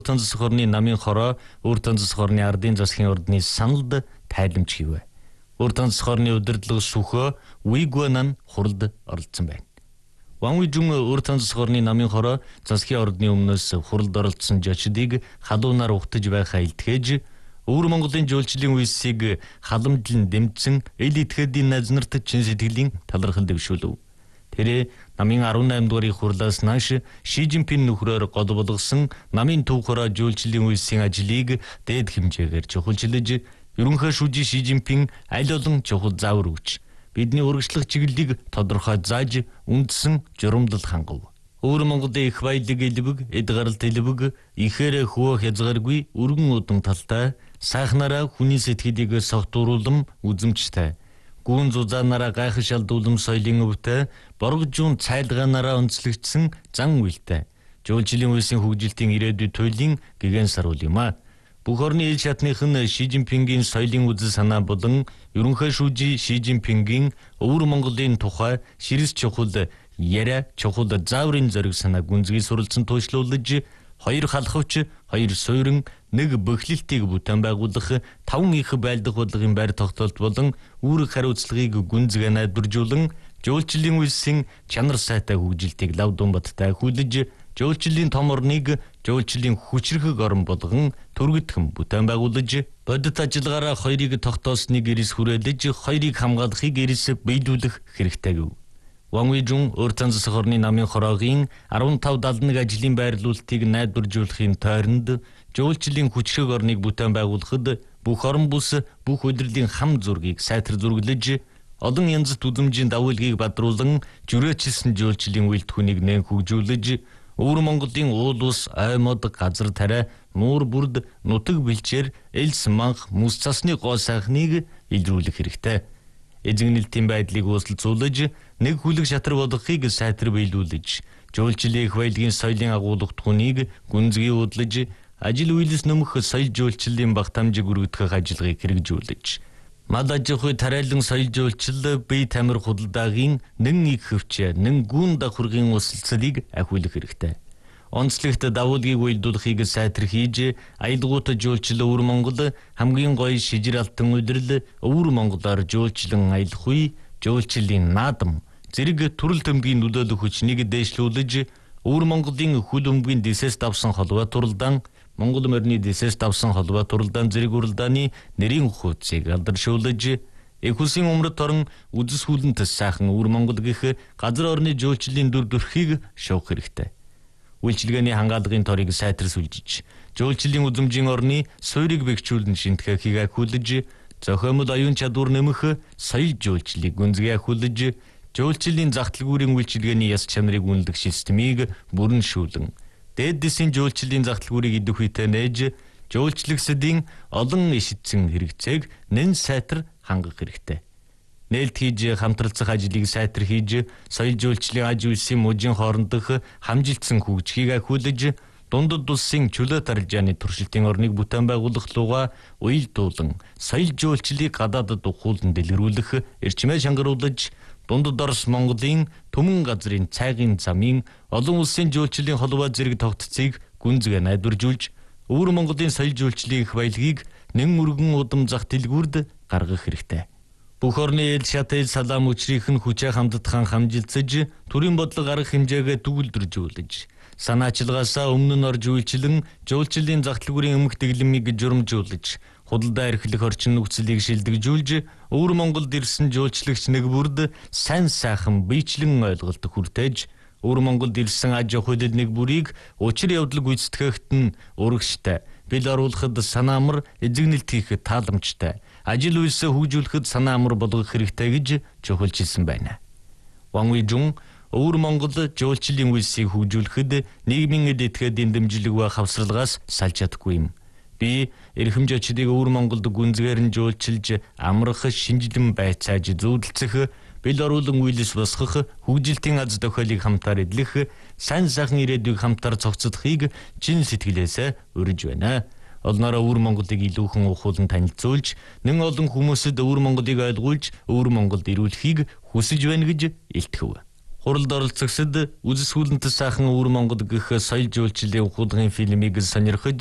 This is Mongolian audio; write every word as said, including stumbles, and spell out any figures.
Уртан засаг орны намын хороо Уртан засаг орны ардын засгийн ордны саналд тайлбарч хийвэ. Уртан засаг орны удирдлага сүхөө Уигуанан хуралд оролцсон байна. Ван Уижун Уртан засаг орны намын хороо засгийн ордны өмнөөс хуралд оролцсон жочдыг халуунаар ухтаж байхаа илтгэж Өвөр Монголын жуулчлалын үйлсийг халамжлан дэмжсэн эл итгэдийн найз нарт чин сэтгэлийн талархал дэвшүүлв. Тэр намын арван наймд дугаарыг хурлаас нааш Ши Жинпин нөхрөөр гол болгосон намын төв хороо жуулчлалын үйлсийн ажлыг дээд хэмжээгээр чухалчилж, ерөнхий шүүжин Ши Жинпин аль олон чухал заавар өгч, бидний урагшлах чиглэлийг тодорхой зааж үндсэн журамлал хангав. Өвөр Монголын их баялаг элбэг, эд гаралт элбэг, ихээр хөө хязгааргүй өргөн удам талтай, сайхнараа хүний сэтгэлийг согтууруулам үзэмжтэй. Гүн зузаанараа гайхшалдуулам соёлын өвтэй, боргожуун цайлгаанараа онцлогдсон зан үйлтэй. Жуулчлалын үйлсийн хөгжилтийн ирээдүйд туйлын гэгэн саруул юм а. Бүх орны ил шатных нь Ши Жинпингийн соёлын үзэл санаа болон ерөнхий шүүжин Ши Жинпингийн Өвөр Монголын тухай ширс чухал яриа чухал зааврын зориг санаа гүнзгий суралцсан туушлуулж, хоёр халахвч, хоёр суурин, нэг бөхлөлтийг бүтээн байгуулах, таван их байлдах бодлогын байр тогтоолт болон үүрэг хариуцлагыг гүнзгий найдваржуулан, жуулчлалын үйлсийн чанар сайтай хөгжилтийг лав думбаттай хүлэж, жуулчлалын том орныг жуулчлалын хүчрхэг орн болгон төргөтгөн бүтээн байгуулж, бодит ажиллагаараа хоёрыг тогтоосныг эрс хүрээлж, хоёрыг хамгаалахыг эрс биелүүлэх хэрэгтэй гэв. Ван Уижун Уртан засаг орны намын хороогийн арван тав даална нэг ажлын байрлуулалтыг найдваржуулахын тойронд жуулчлалын хүчрхэг орныг бүтээн байгуулахад бүх орон бүс бүх удирдлийн хам зургийг сайтар зурглаж, олон янзт үзмжийн давуулгийг бадруулан жүрээчилсэн жуулчлалын үйлдвэхүүнийг нээн хөгжүүлж, Өвөр Монголын уул ус, ой мод, газар тариа, нуур бүрд, нутаг бэлчээр, элс манх, мөс цасны гоо сайхныг илрүүлэх хэрэгтэй. Эзэгнэлтийн байдлыг ууслцуулж, нэг хүлэг шатар болгохыг сайтар биелүүлж, жуулчлалын их баялагын соёлын агуулгатгуныг гүнзгий уудлаж, ажил үйлс нөмөх соёл жуулчлалын багтаамжийг өргөдөх ажиллагааг хэрэгжүүлж, мал аж ахуй тариалан соёл жуулчлал бие тамир худалдаагийн нэн их хөвч, нэн гүн давхаргын усалцлыг ахиулах хэрэгтэй. Онцлогт давуулгийг уйлдуулахыг сайтар хийж, аялгуут жуулчлал Өвөр Монгол хамгийн гоё шижир алтан удирдал Өвөр Монголоор жуулчлан аялах үе жуулчлалын наадам зэрэг төрөл төмгийн нөлөөлөх хүчнийг дээшлүүлж, Өвөр Монголын хөл өмгийн дэсэс давсан холбоо туралдаан, Монгол морины дэсэс давсан холбоо туралдаан зэрэг уралдааны нэрийн хуудсыг алдаршуулж, их улсын умрад орон үзэс хүлэнт сайхан Өвөр Монгол гэх газар орны жуулчлалын дүр төрхийг шуух хэрэгтэй. Үйлчилгээний хангаалгын торыг сайтар сүлжиж, жуулчлалын үзмжийн орны суурийг бэхжүүлэн шинтгэхийг ахиулж, зохиомол оюун чадвар нэмэх соёл жуулчлалыг гүнзгий ахиулж, жуулчлалын загталгүүрийн үйлчилгээний яс чанарыг үнэлэх системийг бүрэн шүүлэн, дээд дэсийн жуулчлалын загталгүүрийг идэх үедээ нээж, жуулчлагсдын олон ишидсэн хэрэгцээг нэн сайтар хангах хэрэгтэй. Нээлт хийж хамтралцах ажлыг сайтар хийж, соёл жуулчлалын аж үйлсийн мужийн хоорондох хамжилтсан хөгжихийг ахиулж, дундад улсын чөлөө тарилжааны туршилтын орныг бүтээн байгуулах луга уялдуулан, соёл жуулчлалыг гадаадд ухуулан дэлгэрүүлэх эрчмээ шангаруулж, дундад Орос Монголын төмөн газрын цайгийн замын олон улсын жуулчлалын холбоо зэрэг тогтцыг гүнзгий найдваржуулж, Өвөр Монголын соёл жуулчлалын их баялагийг нэн өргөн удам зах дэлгүүрд гаргах хэрэгтэй. Бүх орны эл шат эл салаам үчрийнх нь хүчээ хамтдахаан хамжилцаж, төрийн бодлого арга хэмжээгээ төгөлдржүүлж, санаачилгаасаа өмнө нь орж үйлчлэн жуулчлалын загталгүүрийн өмнөх дэглэмийг журамжуулж, худалдаа эрхлэх орчин нөхцөлийг шилдэгжүүлж, Өвөр Монголд ирсэн жуулчлагч нэг бүрд сайн сайхан биечлэн ойлголт хүртээж, Өвөр Монголд ирсэн аж ахуйд нэг бүрийг учир явдлыг гүйцэтгэхэд нь урагштай, бил оруулахад санаамар эзэгнэлт хийхэд тааламжтай, ажил үйлсээ хөгжүүлэхэд санаа амар болгох хэрэгтэй гэж чухалчилсан байна. Ван Уижун Өвөр Монгол жуулчлалын үйлсийг хөгжүүлэхэд нийгмийн эд этгээдийн дэмжлэг ба хавсралгаас салж чадахгүй юм. Би эрхэм жочдыг Өвөр Монголд гүнзгээр нь жуулчилж амрах шинжилэн байцааж зүүдэлцэх, бил оруулан үйлс босгох, хөгжилтийн аз тохиолыг хамтаар эдлэх, сайн сайхан ирээдүйг хамтаар цогцодохыг чин сэтгэлээсээ урьж байна. Олноороо Өвөр Монголыг илүүхэн ухуулан танилцуулж, нэн олон хүмүүсэд Өвөр Монголыг ойлгуулж, Өвөр Монголд ирүүлэхийг хүсэж байна гэж илтгэв. Хуралд оролцогсод үзэсгэлэнтэй сайхан өвөр Монгол гэх соёл жуулчлалын худалдагын фильмийг сонирхож